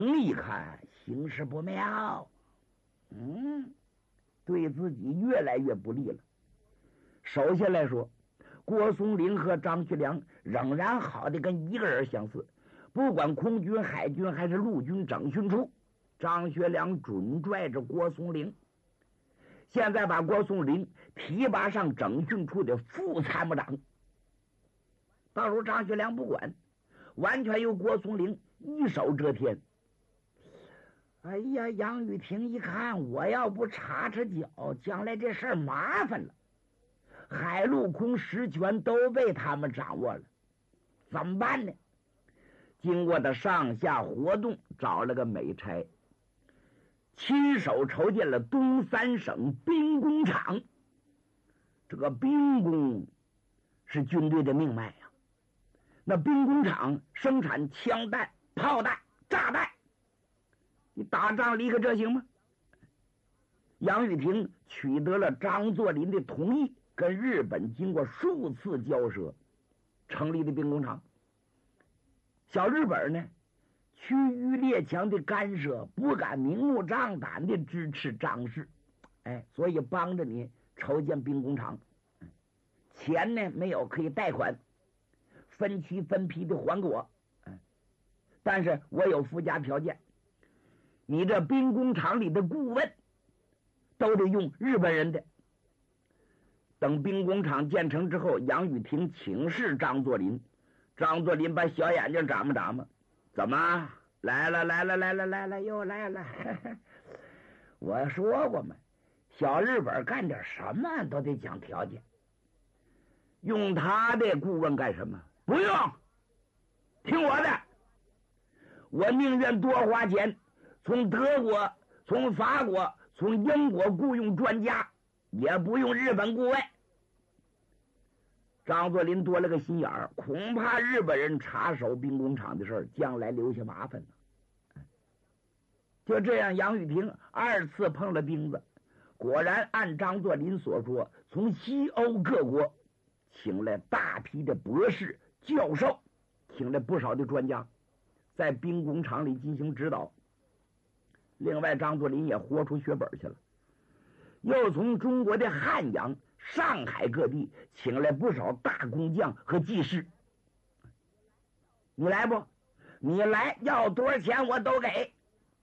一看形势不妙，对自己越来越不利了。首先来说，郭松龄和张学良仍然好的跟一个人相似，不管空军、海军还是陆军整训处，张学良准拽着郭松龄。现在把郭松龄提拔上整训处的副参谋长，到时候张学良不管，完全由郭松龄一手遮天。哎呀，杨玉婷一看，我要不插脚，将来这事儿麻烦了。海陆空实权都被他们掌握了，怎么办呢？经过的上下活动，找了个美差，亲手筹建了东三省兵工厂。这个兵工是军队的命脉呀。那兵工厂生产枪弹、炮弹、炸弹，你打仗离开这行吗？杨玉婷取得了张作霖的同意，跟日本经过数次交涉成立的兵工厂。小日本呢，趋于列强的干涉，不敢明目张胆的支持张氏，所以帮着你筹建兵工厂。钱呢没有可以贷款，分期分批的还给我，但是我有附加条件，你这兵工厂里的顾问都得用日本人的。等兵工厂建成之后，杨玉婷请示张作霖，张作霖把小眼睛眨巴，怎么来了又来了我说过嘛，小日本干点什么都得讲条件，用他的顾问干什么？不用，听我的，我宁愿多花钱从德国、从法国、从英国雇佣专家，也不用日本顾问。张作霖多了个心眼儿，恐怕日本人插手兵工厂的事儿，将来留下麻烦了。就这样，杨玉婷二次碰了钉子，果然按张作霖所说，从西欧各国请来大批的博士、教授，请来不少的专家，在兵工厂里进行指导。另外，张作霖也豁出血本去了，又从中国的汉阳、上海各地请来不少大工匠和技师。你来不？你来，要多少钱我都给。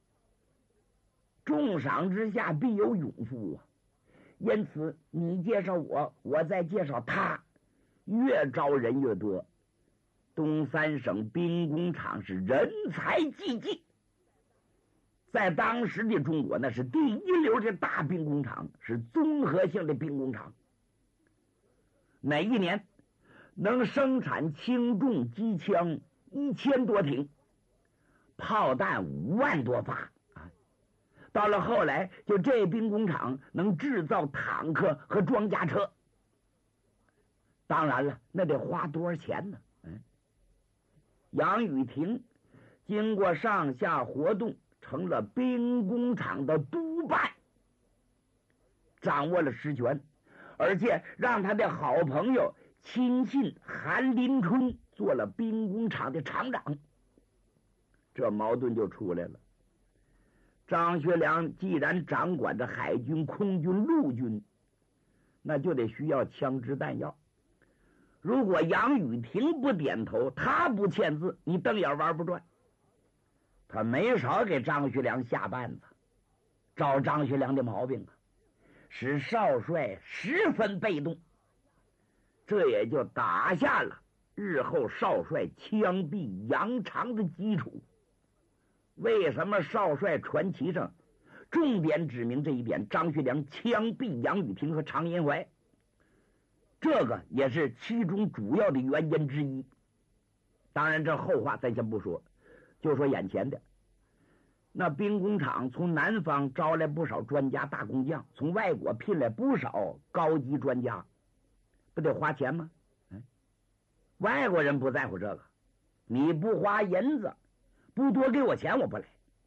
重赏之下必有勇夫啊！因此你介绍我，我再介绍他，越招人越多。东三省兵工厂是人才济济，在当时的中国那是第一流的大兵工厂，是综合性的兵工厂。每一年能生产轻重机枪1000多挺，炮弹5万多发啊！到了后来，就这兵工厂能制造坦克和装甲车。当然了，那得花多少钱呢？杨玉婷经过上下活动，成了兵工厂的督办，掌握了实权，而且让他的好朋友亲信韩林春做了兵工厂的厂长。这矛盾就出来了。张学良既然掌管着海军、空军、陆军，那就得需要枪支弹药。如果杨玉婷不点头，他不签字，你瞪眼玩不转。他没少给张学良下绊子，照张学良的毛病啊，使少帅十分被动。这也就打下了日后少帅枪毙杨长的基础。为什么少帅传奇上重点指明这一点？张学良枪毙杨玉婷和常荫槐，这个也是其中主要的原因之一。当然这后话咱先不说，就说眼前的那兵工厂，从南方招来不少专家大工匠，从外国聘来不少高级专家，不得花钱吗？外国人不在乎这个，你不花银子，不多给我钱，我不来。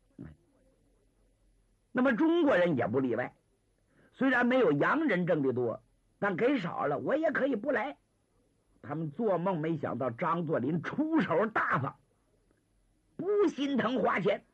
那么中国人也不例外，虽然没有洋人挣得多，但给少了我也可以不来。他们做梦没想到张作霖出手大方，不心疼花钱。